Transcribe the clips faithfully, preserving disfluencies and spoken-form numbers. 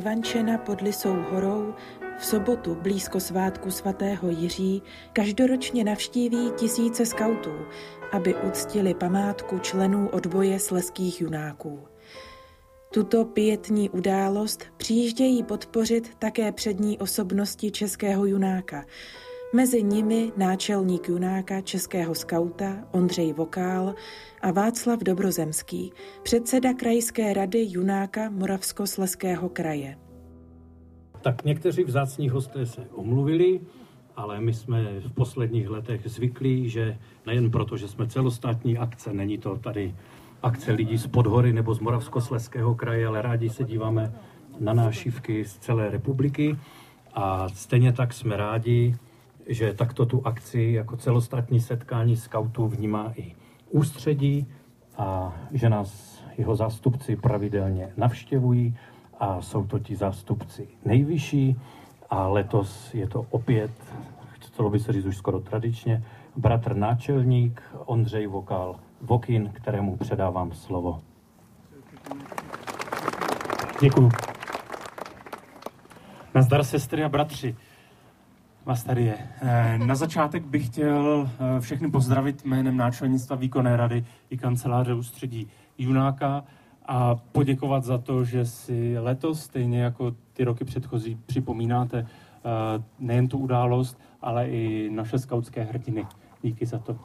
Ivančena pod Lysou horou v sobotu blízko svátku svatého Jiří každoročně navštíví tisíce skautů, aby uctili památku členů odboje slezských junáků. Tuto pietní událost přijíždějí podpořit také přední osobnosti českého junáka, mezi nimi náčelník junáka českého skauta Ondřej Vokál a Václav Dobrozemský, předseda krajské rady junáka Moravskoslezského kraje. Tak někteří vzácní hosté se omluvili, ale my jsme v posledních letech zvyklí, že nejen proto, že jsme celostátní akce, není to tady akce lidí z Podhory nebo z Moravskoslezského kraje, ale rádi se díváme na nášivky z celé republiky a stejně tak jsme rádi, že takto tu akci jako celostátní setkání skautů vnímá i ústředí a že nás jeho zástupci pravidelně navštěvují a jsou to ti zástupci nejvyšší a letos je to opět, chtělo by se říct už skoro tradičně, bratr náčelník Ondřej Vokál Vokín, kterému předávám slovo. Děkuju. Nazdar, sestry a bratři. Vás tady je. Na začátek bych chtěl všechny pozdravit jménem náčelnictva výkonné rady i kanceláře ústředí junáka a poděkovat za to, že si letos, stejně jako ty roky předchozí, připomínáte nejen tu událost, ale i naše skautské hrdiny. Díky za to.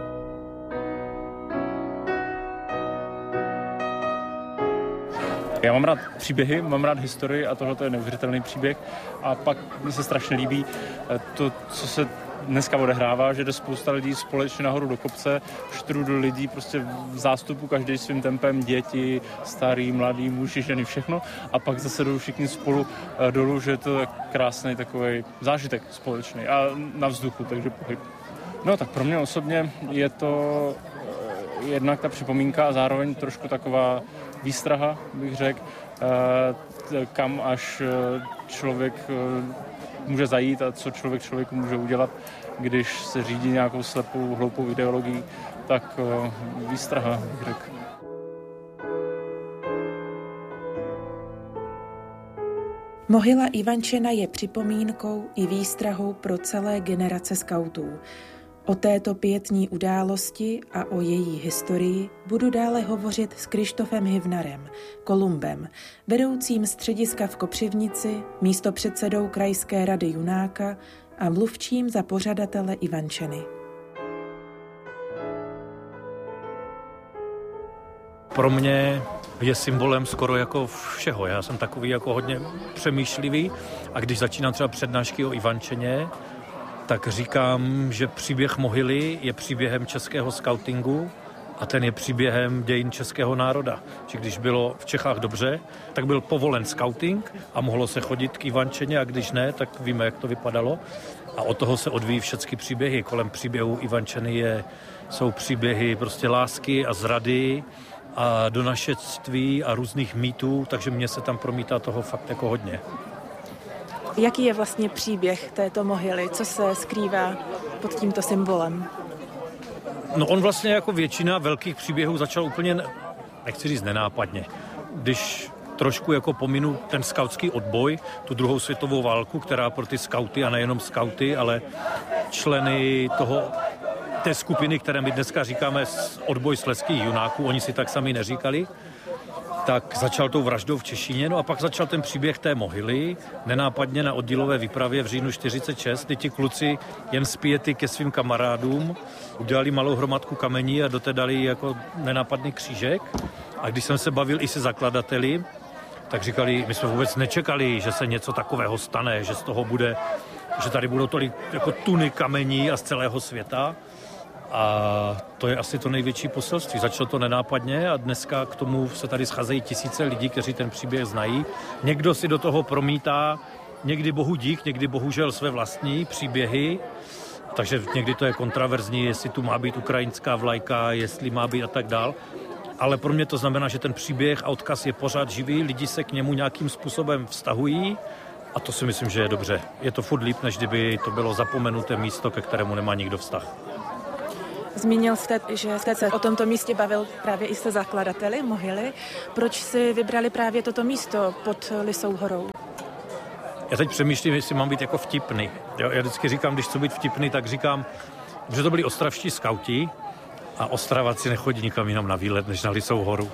Já mám rád příběhy, mám rád historii a tohle je neuvěřitelný příběh. A pak mi se strašně líbí to, co se dneska odehrává, že jde spousta lidí společně nahoru do kopce, štrudl lidí prostě v zástupu, každý svým tempem, děti, starý, mladý, muži, ženy, všechno. A pak zase jdou všichni spolu dolů, že je to krásný takový zážitek společný a na vzduchu, takže pohyb. No tak pro mě osobně je to jednak ta připomínka a zároveň trošku taková výstraha, bych řekl, kam až člověk může zajít a co člověk člověku může udělat, když se řídí nějakou slepou, hloupou ideologií, tak výstraha, bych řekl. Mohyla Ivančena je připomínkou i výstrahou pro celé generace skautů. O této pietní události a o její historii budu dále hovořit s Krištofem Hivnarem, Kolumbem, vedoucím střediska v Kopřivnici, místopředsedou krajské rady junáka a mluvčím za pořadatele Ivančeny. Pro mě je symbolem skoro jako všeho. Já jsem takový jako hodně přemýšlivý a když začínám třeba přednášky o Ivančeně, tak říkám, že příběh Mohyly je příběhem českého skautingu a ten je příběhem dějin českého národa. Či když bylo v Čechách dobře, tak byl povolen skauting a mohlo se chodit k Ivančeně a když ne, tak víme, jak to vypadalo. A od toho se odvíjí všechny příběhy. Kolem příběhu Ivančeny je, jsou příběhy prostě lásky a zrady a donašectví a různých mýtů, takže mně se tam promítá toho fakt jako hodně. Jaký je vlastně příběh této mohyly? Co se skrývá pod tímto symbolem? No on vlastně jako většina velkých příběhů začal úplně, nechci říct nenápadně. Když trošku jako pominu ten skautský odboj, tu druhou světovou válku, která pro ty skauty a nejenom skauty, ale členy toho, té skupiny, které my dneska říkáme odboj slezských junáků, oni si tak sami neříkali, tak začal tou vraždou v Češíně, no a pak začal ten příběh té mohyly, nenápadně na oddílové výpravě v říjnu čtyřicet šest, kdy ti kluci jen z piety ke svým kamarádům udělali malou hromadku kamení a do té dali jako nenápadný křížek. A když jsem se bavil i se zakladateli, tak říkali, my jsme vůbec nečekali, že se něco takového stane, že z toho bude, že tady budou tolik jako tuny kamení a z celého světa. A to je asi to největší poselství. Začalo to nenápadně a dneska k tomu se tady scházejí tisíce lidí, kteří ten příběh znají. Někdo si do toho promítá někdy bohu dík, někdy bohužel své vlastní příběhy, takže někdy to je kontraverzní, jestli tu má být ukrajinská vlajka, jestli má být a tak dál. Ale pro mě to znamená, že ten příběh a odkaz je pořád živý, lidi se k němu nějakým způsobem vztahují a to si myslím, že je dobře. Je to furt líp, než kdyby to bylo zapomenuté místo, ke kterému nemá nikdo vztah. Zmínil jste, že jste se o tomto místě bavil právě i se zakladateli mohyly. Proč si vybrali právě toto místo pod Lysou horou? Já teď přemýšlím, jestli mám být jako vtipný. Jo, já vždycky říkám, když chci být vtipný, tak říkám, že to byli ostravští skauti a Ostravaci nechodí nikam jinam na výlet, než na Lysou horu.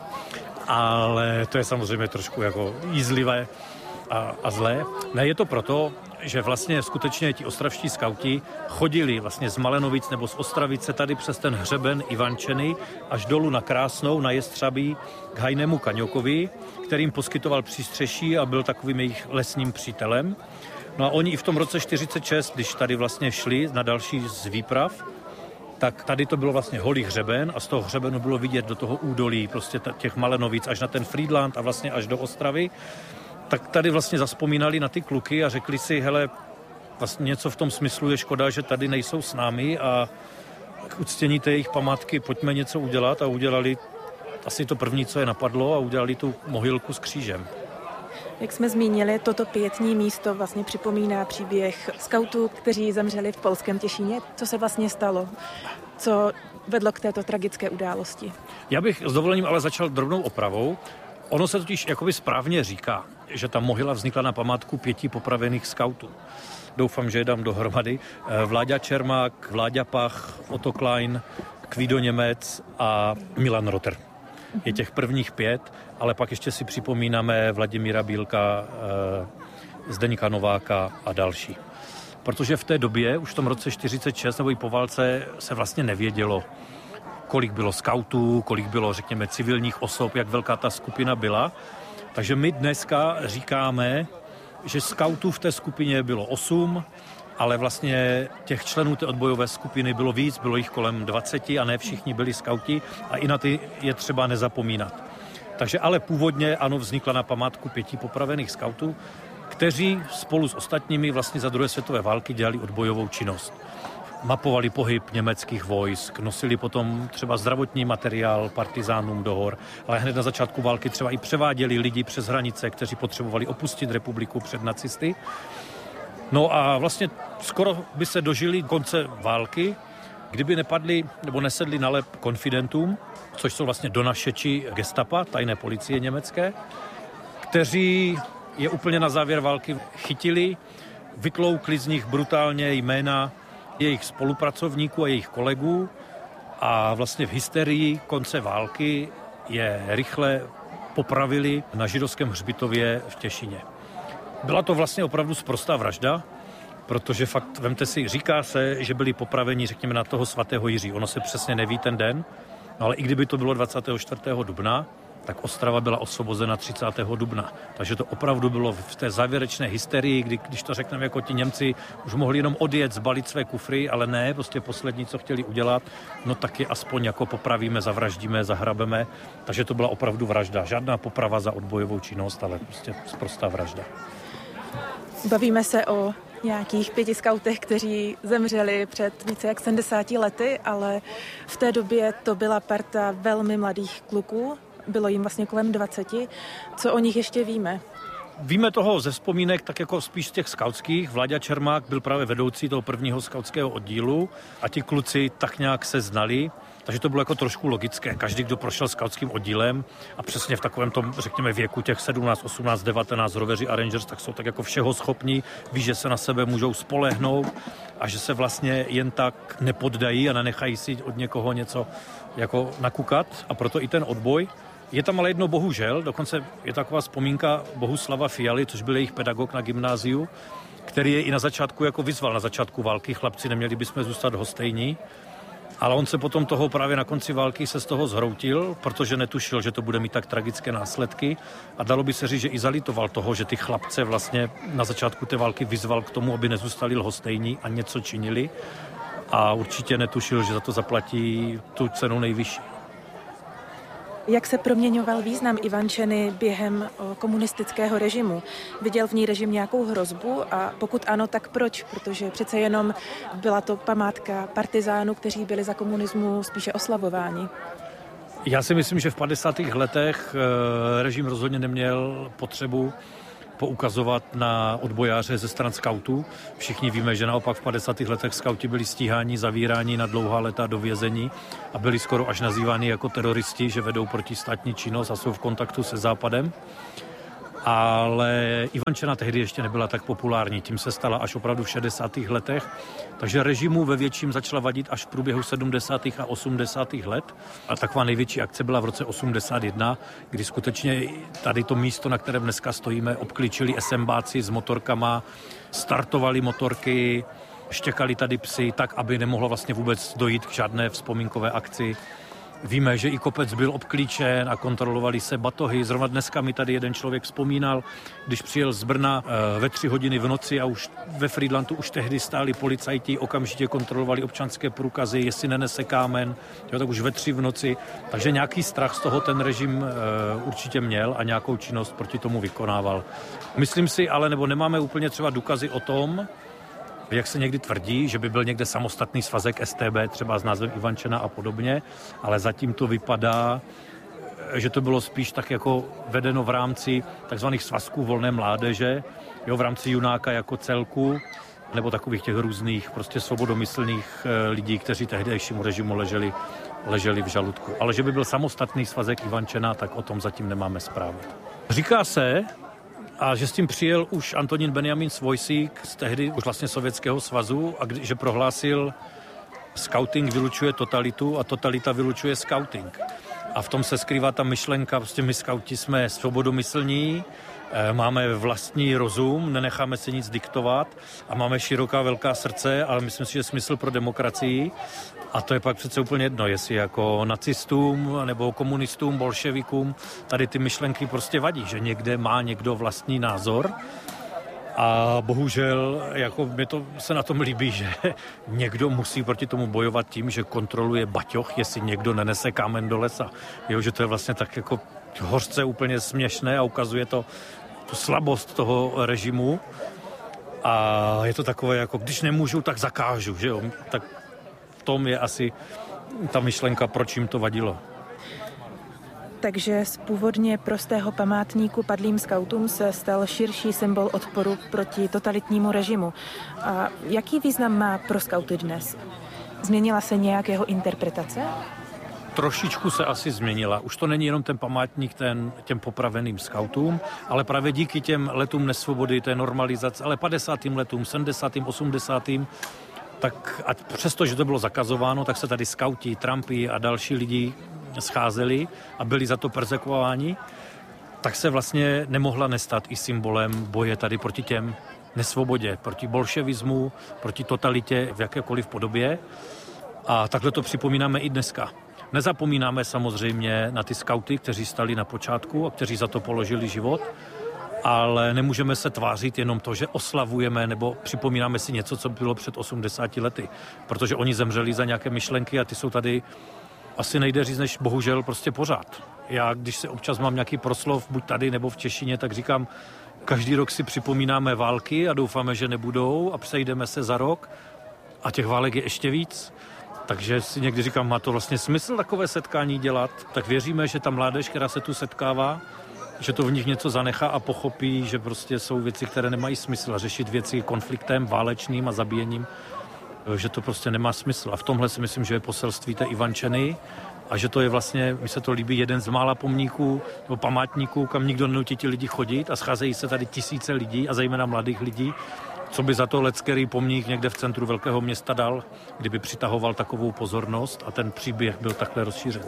Ale to je samozřejmě trošku jako jízlivé a, a zlé. Ne, je to proto, že vlastně skutečně ti ostravští skauti chodili vlastně z Malenovic nebo z Ostravice tady přes ten hřeben Ivančeny až dolů na Krásnou, na Jestřabí k hajnému Kaňokovi, kterým poskytoval přístřeší a byl takovým jejich lesním přítelem. No a oni i v tom roce čtyřicet šest, když tady vlastně šli na další z výprav, tak tady to bylo vlastně holý hřeben a z toho hřebenu bylo vidět do toho údolí prostě těch Malenovic až na ten Frýdlant a vlastně až do Ostravy. Tak tady vlastně zazpomínali na ty kluky a řekli si, hele, vlastně něco v tom smyslu je škoda, že tady nejsou s námi a k uctění té jejich památky pojďme něco udělat a udělali asi to první, co je napadlo a udělali tu mohylku s křížem. Jak jsme zmínili, toto pietní místo vlastně připomíná příběh skautů, kteří zemřeli v polském Těšíně. Co se vlastně stalo? Co vedlo k této tragické události? Já bych s dovolením ale začal drobnou opravou. Ono se totiž jakoby správně říká, že ta mohyla vznikla na památku pěti popravených skautů. Doufám, že je dám dohromady. Vláďa Čermák, Vláďa Pach, Otto Klein, Kvido Němec a Milan Rotter. Je těch prvních pět, ale pak ještě si připomínáme Vladimíra Bílka, Zdeňka Nováka a další. Protože v té době, už v tom roce čtyřicet šest nebo i po válce, se vlastně nevědělo, kolik bylo skautů, kolik bylo, řekněme, civilních osob, jak velká ta skupina byla. Takže my dneska říkáme, že skautů v té skupině bylo osm, ale vlastně těch členů té odbojové skupiny bylo víc, bylo jich kolem dvaceti a ne všichni byli skauti a i na ty je třeba nezapomínat. Takže ale původně ano, vznikla na památku pěti popravených skautů, kteří spolu s ostatními vlastně za druhé světové války dělali odbojovou činnost. Mapovali pohyb německých vojsk, nosili potom třeba zdravotní materiál partizánům do hor, ale hned na začátku války třeba i převáděli lidi přes hranice, kteří potřebovali opustit republiku před nacisty. No a vlastně skoro by se dožili konce války, kdyby nepadli nebo nesedli na lep konfidentům, což jsou vlastně donašeči gestapa, tajné policie německé, kteří je úplně na závěr války chytili, vytloukli z nich brutálně jména jejich spolupracovníků a jejich kolegů a vlastně v hysterii konce války je rychle popravili na židovském hřbitově v Těšíně. Byla to vlastně opravdu sprostá vražda, protože fakt, vemte si, říká se, že byli popraveni, řekněme, na toho svatého Jiří. Ono se přesně neví ten den, no ale i kdyby to bylo dvacátého čtvrtého dubna, tak Ostrava byla osvobozena třicátého dubna. Takže to opravdu bylo v té závěrečné hysterii, kdy, když to řekneme, jako ti Němci už mohli jenom odjet, zbalit své kufry, ale ne, prostě poslední, co chtěli udělat, no tak je aspoň jako popravíme, zavraždíme, zahrabeme. Takže to byla opravdu vražda. Žádná poprava za odbojovou činnost, ale prostě sprostá vražda. Bavíme se o nějakých pěti skautech, kteří zemřeli před více jak sedmdesáti lety, ale v té době to byla parta velmi mladých kluků. Bylo jim vlastně kolem dvaceti. Co o nich ještě víme? Víme toho ze vzpomínek tak jako spíš z těch skautských. Vláďa Čermák byl právě vedoucí toho prvního skautského oddílu a ti kluci tak nějak se znali, takže to bylo jako trošku logické. Každý, kdo prošel skautským oddílem a přesně v takovém tom, řekněme, věku těch sedmnáct, osmnáct, devatenáct roveři a rangers, tak jsou tak jako všeho schopní, ví, že se na sebe můžou spolehnout a že se vlastně jen tak nepoddají a nenechají si od někoho něco jako nakukat a proto i ten odboj. Je tam ale jedno bohužel, dokonce je taková vzpomínka Bohuslava Fialy, což byl jejich pedagog na gymnáziu, který je i na začátku jako vyzval na začátku války, chlapci, neměli bychom zůstat hostejní, ale on se potom toho právě na konci války se z toho zhroutil, protože netušil, že to bude mít tak tragické následky a dalo by se říct, že i zalitoval toho, že ty chlapce vlastně na začátku té války vyzval k tomu, aby nezůstali lhostejní a něco činili a určitě netušil, že za to zaplatí tu cenu nejvyšší. Jak se proměňoval význam Ivančeny během komunistického režimu? Viděl v ní režim nějakou hrozbu a pokud ano, tak proč? Protože přece jenom byla to památka partizánů, kteří byli za komunismu spíše oslavováni. Já si myslím, že v padesátých letech režim rozhodně neměl potřebu poukazovat na odbojáře ze stran skautů. Všichni víme, že naopak v padesátých letech skauti byli stíháni, zavíráni na dlouhá léta do vězení a byli skoro až nazýváni jako teroristi, že vedou protistátní činnost a jsou v kontaktu se Západem. Ale Ivančena tehdy ještě nebyla tak populární, tím se stala až opravdu v šedesátých letech, takže režimu ve větším začala vadit až v průběhu sedmdesátých a osmdesátých let. A taková největší akce byla v roce osmdesát jedna, kdy skutečně tady to místo, na kterém dneska stojíme, obklíčili SMBáci s motorkama, startovali motorky, štěkali tady psy tak, aby nemohlo vlastně vůbec dojít k žádné vzpomínkové akci. Víme, že i kopec byl obklíčen a kontrolovali se batohy. Zrovna dneska mi tady jeden člověk vzpomínal, když přijel z Brna ve tři hodiny v noci a už ve Frýdlantu už tehdy stáli policajti, okamžitě kontrolovali občanské průkazy, jestli nenese kámen, jo, tak už ve tři v noci. Takže nějaký strach z toho ten režim určitě měl a nějakou činnost proti tomu vykonával. Myslím si ale, nebo nemáme úplně třeba důkazy o tom, jak se někdy tvrdí, že by byl někde samostatný svazek S T B, třeba s názvem Ivančena a podobně, ale zatím to vypadá, že to bylo spíš tak jako vedeno v rámci takzvaných svazků volné mládeže, jo, v rámci Junáka jako celku, nebo takových těch různých prostě svobodomyslných lidí, kteří tehdejšímu režimu leželi, leželi v žaludku. Ale že by byl samostatný svazek Ivančena, tak o tom zatím nemáme zprávu. Říká se, a že s tím přijel už Antonín Benjamin Svojsík z tehdy už vlastně Sovětského svazu a že prohlásil, skauting vylučuje totalitu a totalita vylučuje skauting. A v tom se skrývá ta myšlenka, prostě my skauti jsme svobodomyslní, máme vlastní rozum, nenecháme si nic diktovat a máme široká velká srdce, ale myslím si, že smysl pro demokracii. A to je pak přece úplně jedno, jestli jako nacistům nebo komunistům, bolševikům, tady ty myšlenky prostě vadí, že někde má někdo vlastní názor. A bohužel jako mě to se na tom líbí, že někdo musí proti tomu bojovat tím, že kontroluje baťoch, jestli někdo nenese kámen do lesa. Jo, že to je vlastně tak jako hořce úplně směšné a ukazuje to tu slabost toho režimu. A je to takové jako, když nemůžu, tak zakážu, že jo. Tak v tom je asi ta myšlenka, proč jim to vadilo. Takže z původně prostého památníku padlým skautům se stal širší symbol odporu proti totalitnímu režimu. A jaký význam má pro skauty dnes? Změnila se nějak jeho interpretace? Trošičku se asi změnila. Už to není jenom ten památník ten, těm popraveným skautům, ale právě díky těm letům nesvobody, té normalizace, ale padesátým letům, sedmdesátým, osmdesátým tak a přesto, že to bylo zakazováno, tak se tady skauti, Trumpy a další lidi scházeli a byli za to perzekuováni, tak se vlastně nemohla nestat i symbolem boje tady proti těm nesvobodě, proti bolševismu, proti totalitě v jakékoliv podobě. A takhle to připomínáme i dneska. Nezapomínáme samozřejmě na ty skauty, kteří stali na počátku a kteří za to položili život, ale nemůžeme se tvářit jenom to, že oslavujeme nebo připomínáme si něco, co bylo před osmdesáti lety, protože oni zemřeli za nějaké myšlenky a ty jsou tady asi nejde říct, než bohužel prostě pořád. Já, když se občas mám nějaký proslov, buď tady nebo v češtině, tak říkám, každý rok si připomínáme války a doufáme, že nebudou a přejdeme se za rok a těch válek je ještě víc. Takže si někdy říkám, má to vlastně smysl takové setkání dělat, tak věříme, že ta mládež, která se tu setkává, že to v nich něco zanechá a pochopí, že prostě jsou věci, které nemají smysl a řešit věci konfliktem, válečným a zabíjením, že to prostě nemá smysl. A v tomhle si myslím, že je poselství té Ivančeny a že to je vlastně, mi se to líbí, jeden z mála pomníků nebo památníků, kam nikdo nenutí ti lidi chodit a scházejí se tady tisíce lidí a zejména mladých lidí, co by za to lecký pomník někde v centru velkého města dal, kdyby přitahoval takovou pozornost a ten příběh byl takhle rozšířen.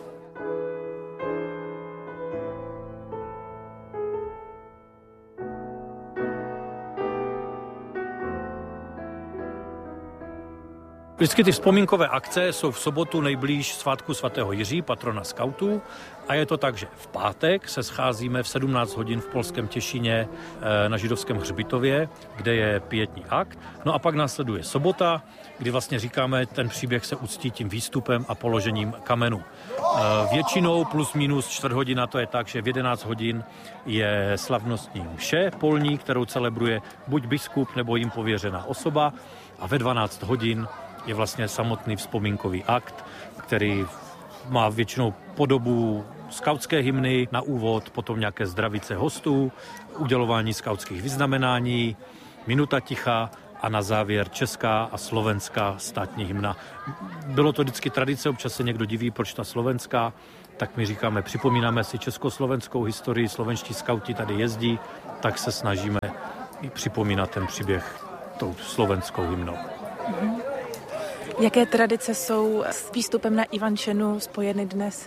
Vždycky ty vzpomínkové akce jsou v sobotu nejblíž svátku svatého Jiří, patrona skautů, a je to tak, že v pátek se scházíme v sedmnáct hodin v polském Těšíně na židovském hřbitově, kde je pietní akt. No a pak následuje sobota, kdy vlastně říkáme, ten příběh se uctí tím výstupem a položením kamenu. Většinou plus minus čtvrt hodina to je tak, že v jedenáct hodin je slavnostní mše polní, kterou celebruje buď biskup nebo jim pověřená osoba, a ve dvanáct hodin je vlastně samotný vzpomínkový akt, který má většinou podobu skautské hymny na úvod, potom nějaké zdravice hostů, udělování skautských vyznamenání, minuta ticha a na závěr česká a slovenská státní hymna. Bylo to vždycky tradice, občas se někdo diví, proč ta slovenská, tak my říkáme, připomínáme si československou historii, slovenští skauti tady jezdí, tak se snažíme i připomínat ten příběh tou slovenskou hymnou. Mhm. Jaké tradice jsou s výstupem na Ivančenu spojeny dnes?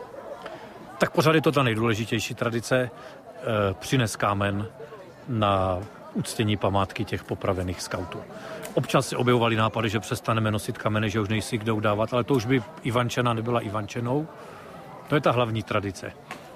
Tak pořád je to ta nejdůležitější tradice, e, přines kámen na uctění památky těch popravených skautů. Občas se objevovaly nápady, že přestaneme nosit kameny, že už nejsi kde udávat, ale to už by Ivančena nebyla Ivančenou. To je ta hlavní tradice.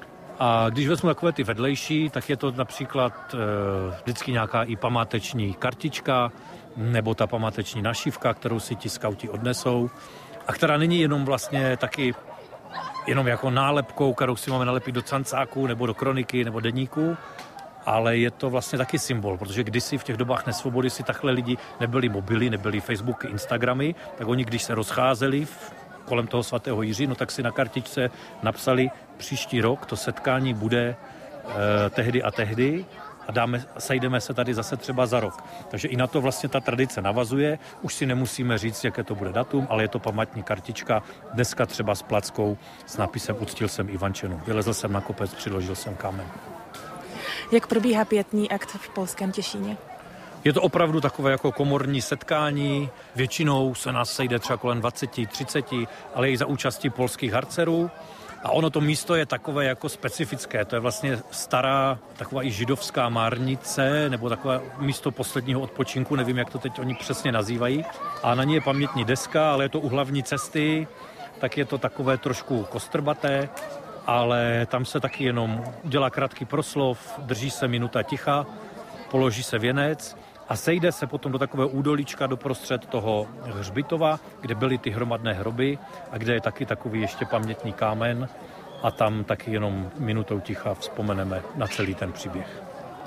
A když vezmu takové ty vedlejší, tak je to například e, vždycky nějaká i památeční kartička, nebo ta památeční našívka, kterou si ti skauti odnesou a která není jenom vlastně taky jenom jako nálepkou, kterou si máme nalepit do cancáku nebo do kroniky nebo deníku, ale je to vlastně taky symbol, protože kdysi v těch dobách nesvobody si takhle lidi nebyli mobily, nebyli Facebooky, Instagramy, tak oni když se rozcházeli v, kolem toho svatého Jiří, no tak si na kartičce napsali příští rok, to setkání bude eh, tehdy a tehdy, a dáme, sejdeme se tady zase třeba za rok. Takže i na to vlastně ta tradice navazuje. Už si nemusíme říct, jaké to bude datum, ale je to památní kartička. Dneska třeba s plackou s nápisem Uctil jsem Ivančenu. Vylezl jsem na kopec, přiložil jsem kámen. Jak probíhá pietní akt v polském Těšíně? Je to opravdu takové jako komorní setkání. Většinou se nás sejde třeba kolem dvacet třicet, ale i za účastí polských harcerů. A ono to místo je takové jako specifické. To je vlastně stará, taková i židovská márnice, nebo takové místo posledního odpočinku, nevím, jak to teď oni přesně nazývají. A na ní je pamětní deska, ale je to u hlavní cesty, tak je to takové trošku kostrbaté, ale tam se taky jenom udělá krátký proslov, drží se minuta ticha, položí se věnec a sejde se potom do takového údolíčka doprostřed toho hřbitova, kde byly ty hromadné hroby a kde je taky takový ještě pamětní kámen a tam taky jenom minutou ticha vzpomeneme na celý ten příběh.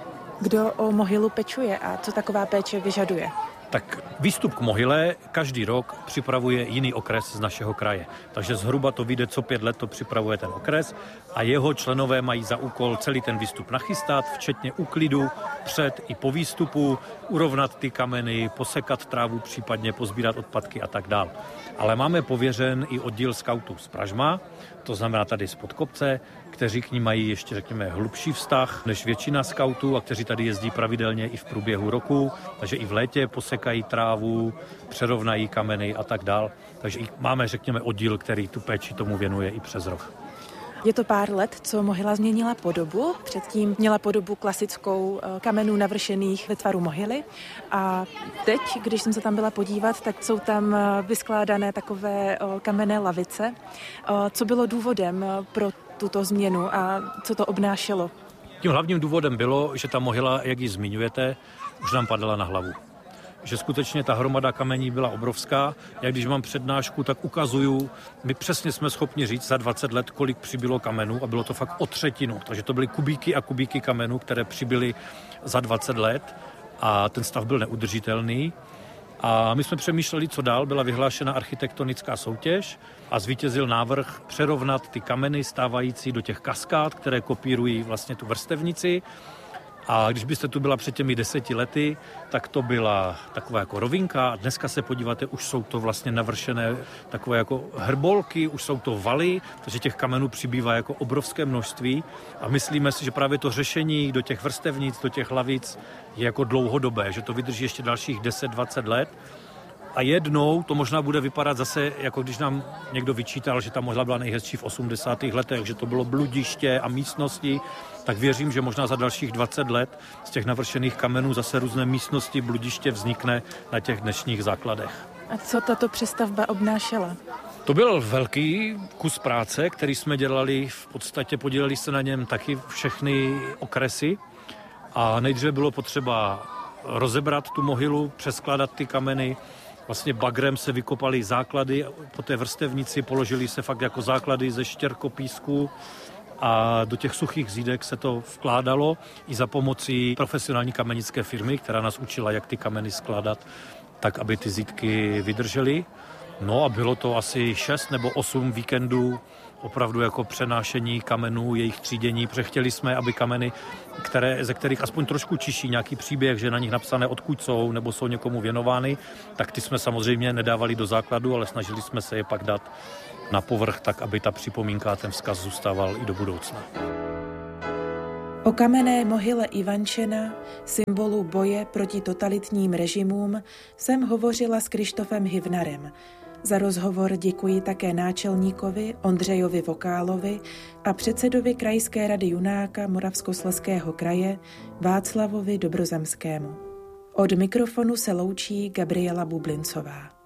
Kdo o mohylu pečuje a co taková péče vyžaduje? Tak výstup k mohyle každý rok připravuje jiný okres z našeho kraje. Takže zhruba to vyjde, co pět let to připravuje ten okres a jeho členové mají za úkol celý ten výstup nachystat, včetně úklidu před i po výstupu, urovnat ty kameny, posekat trávu, případně pozbírat odpadky a tak dál. Ale máme pověřen i oddíl skautů z Pražma, to znamená tady spod kopce, kteří k ní mají ještě, řekněme, hlubší vztah než většina skautů a kteří tady jezdí pravidelně i v průběhu roku, takže i v létě posekají trávu, přerovnají kameny a tak dál. Takže i máme, řekněme, oddíl, který tu péči tomu věnuje i přes rok. Je to pár let, co mohyla změnila podobu. Předtím měla podobu klasickou kamenů navršených ve tvaru mohyly. A teď, když jsem se tam byla podívat, tak jsou tam vyskládané takové kamenné lavice. Co bylo důvodem pro tuto změnu a co to obnášelo? Tím hlavním důvodem bylo, že ta mohyla, jak ji zmiňujete, už nám padala na hlavu. Že skutečně ta hromada kamení byla obrovská. Já když mám přednášku, tak ukazuju, my přesně jsme schopni říct za dvacet let, kolik přibylo kamenů a bylo to fakt o třetinu. Takže to byly kubíky a kubíky kamenů, které přibyly za dvacet let a ten stav byl neudržitelný. A my jsme přemýšleli, co dál. Byla vyhlášena architektonická soutěž a zvítězil návrh přerovnat ty kameny stávající do těch kaskád, které kopírují vlastně tu vrstevnici. A když byste tu byla před těmi deseti lety, tak to byla taková jako rovinka. A dneska se podíváte, už jsou to vlastně navršené takové jako hrbolky, už jsou to valy, takže těch kamenů přibývá jako obrovské množství. A myslíme si, že právě to řešení do těch vrstevnic, do těch hlavic je jako dlouhodobé, že to vydrží ještě dalších deset dvacet let. A jednou to možná bude vypadat zase, jako když nám někdo vyčítal, že ta mohyla byla nejhezčí v osmdesátých letech, že to bylo bludiště a místnosti, tak věřím, že možná za dalších dvacet let z těch navršených kamenů zase různé místnosti, bludiště vznikne na těch dnešních základech. A co tato přestavba obnášela? To byl velký kus práce, který jsme dělali, v podstatě podíleli se na něm taky všechny okresy a nejdříve bylo potřeba rozebrat tu mohylu, přeskládat ty kameny. Vlastně bagrem se vykopaly základy po té vrstevnici, položili se fakt jako základy ze štěrkopísku a do těch suchých zídek se to vkládalo i za pomocí profesionální kamenické firmy, která nás učila, jak ty kameny skládat, tak aby ty zídky vydržely. No a bylo to asi šest nebo osm víkendů opravdu jako přenášení kamenů, jejich třídění, protože chtěli jsme, aby kameny, které, ze kterých aspoň trošku čiší nějaký příběh, že na nich napsané odkud jsou nebo jsou někomu věnovány, tak ty jsme samozřejmě nedávali do základu, ale snažili jsme se je pak dát na povrch, tak aby ta připomínka a ten vzkaz zůstával i do budoucna. O kamenné mohyle Ivančena, symbolu boje proti totalitním režimům, jsem hovořila s Krištofem Hivnarem. Za rozhovor děkuji také náčelníkovi Ondřejovi Vokálovi a předsedovi Krajské rady Junáka Moravskoslezského kraje Václavovi Dobrozemskému. Od mikrofonu se loučí Gabriela Bublincová.